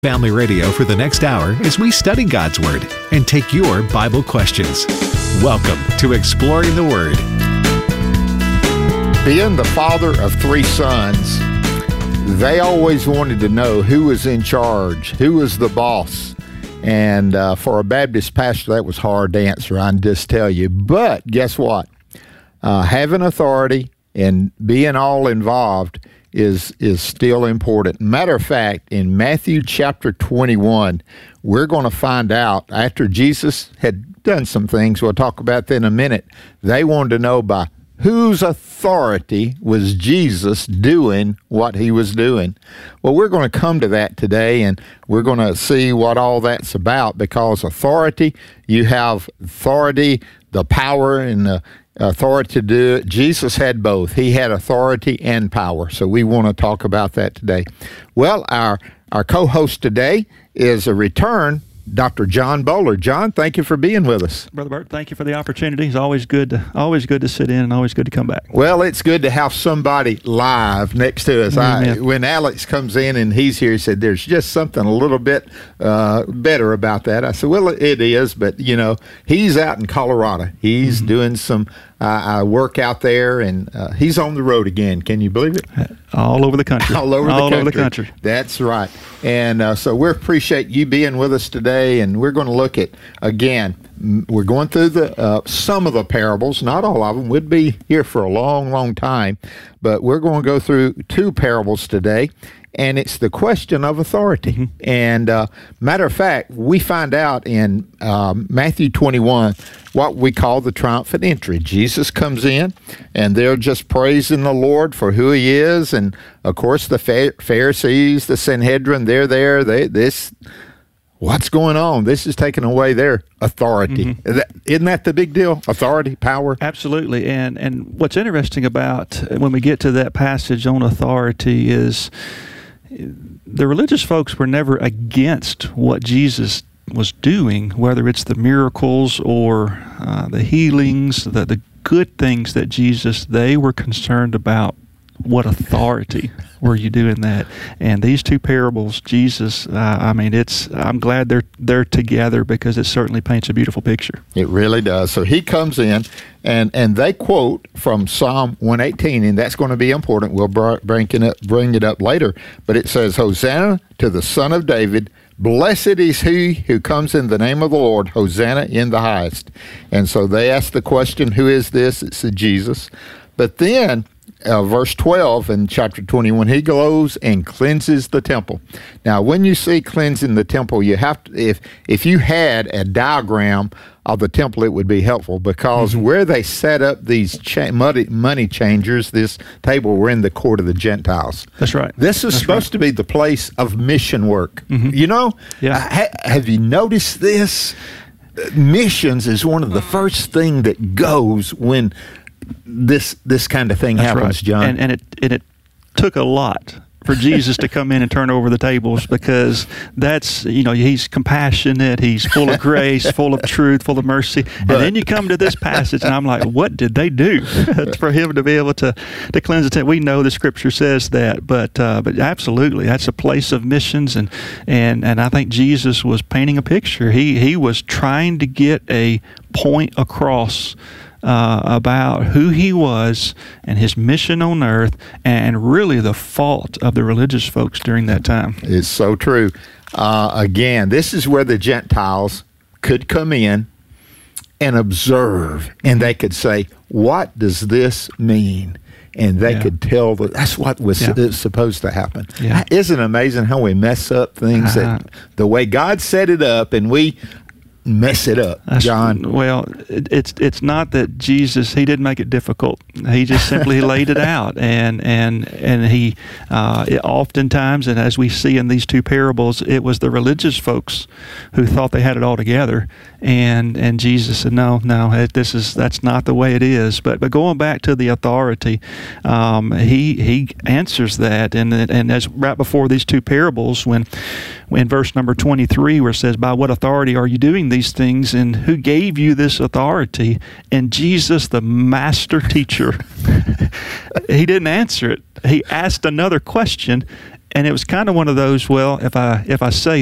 Family Radio for the next hour as we study God's Word and take your Bible questions. Welcome to Exploring the Word. Being the father of three sons, they always wanted to know who was in charge, who was the boss. And for a Baptist pastor, that was hard to answer, I can just tell you. But guess what? Having authority and being all involved is still important. Matter of fact, in Matthew chapter 21, we're going to find out after Jesus had done some things, we'll talk about that in a minute, they wanted to know by whose authority was Jesus doing what he was doing. Well, we're going to come to that today, and we're going to see what all that's about, because authority, you have authority, the power and the authority to do it. Jesus had both. He had authority and power. So we want to talk about that today. Well, our co-host today is a return, Dr. John Bowler. John, thank you for being with us. Brother Bert, thank you for the opportunity. It's always good to sit in and always good to come back. Well, it's good to have somebody live next to us. When Alex comes in and he's here, he said, there's just something a little bit better about that. I said, well, it is, but, you know, he's out in Colorado. He's doing some work out there, and he's on the road again. Can you believe it? All over the country. All over the country. That's right. And so we appreciate you being with us today, and we're going to look at, again, we're going through the some of the parables, not all of them. We'd be here for a long, long time, but we're going to go through two parables today, and it's the question of authority. Mm-hmm. And matter of fact, we find out in Matthew 21 what we call the triumphant entry. Jesus comes in, and they're just praising the Lord for who he is, and of course the Pharisees, the Sanhedrin, they're there. What's going on? This is taking away their authority. Mm-hmm. Isn't that the big deal? Authority, power? Absolutely. And what's interesting about when we get to that passage on authority is the religious folks were never against what Jesus was doing, whether it's the miracles or the healings, the good things that Jesus, they were concerned about what authority were you doing that. And these two parables, Jesus, I'm glad they're together, because it certainly paints a beautiful picture. It really does. So he comes in, and they quote from Psalm 118, and that's going to be important. We'll bring it up later. But it says, Hosanna to the Son of David. Blessed is he who comes in the name of the Lord. Hosanna in the highest. And so they ask the question, who is this? It's Jesus. But then verse 12 in chapter 21, he goes and cleanses the temple. Now, when you see cleansing the temple, you have to, if you had a diagram of the temple, it would be helpful, because where they set up these money changers, this table, were in the court of the Gentiles. That's right. This is supposed to be the place of mission work. Mm-hmm. You know, have you noticed this? Missions is one of the first thing that goes when this kind of thing happens, right. John. And it took a lot for Jesus to come in and turn over the tables, because that's, he's compassionate, he's full of grace, full of truth, full of mercy. And then you come to this passage, and I'm like, what did they do for him to be able to cleanse the temple? We know the Scripture says that, but absolutely, that's a place of missions, and I think Jesus was painting a picture. He was trying to get a point across about who he was and his mission on earth, and really the fault of the religious folks during that time. It's so true. Again, this is where the Gentiles could come in and observe, and they could say, what does this mean? And they could tell that's what was supposed to happen. Yeah. Isn't it amazing how we mess up things that the way God set it up, and we mess it up, John? Well, it's not that Jesus, he didn't make it difficult. He just simply laid it out, and he oftentimes, and as we see in these two parables, it was the religious folks who thought they had it all together, and Jesus said, no, that's not the way it is. But going back to the authority, he answers that, and as right before these two parables, when verse number 23, where it says, by what authority are you doing these things, and who gave you this authority? And Jesus, the master teacher, he didn't answer it. He asked another question, And it was kind of one of those, well, if I say